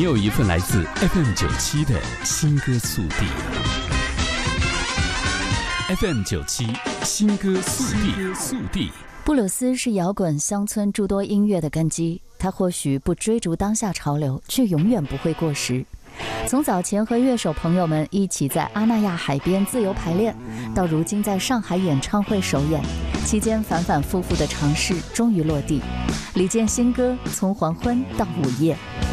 你有一份来自 FM97 的新歌速递。FM97 新歌速递。 布鲁斯是摇滚乡村诸多音乐的根基，它或许不追逐当下潮流，却永远不会过时。从早前和乐手朋友们一起在阿那亚海边自由排练，到如今在上海演唱会首演，期间反反复复的尝试终于落地。李健新歌从黄昏到午夜。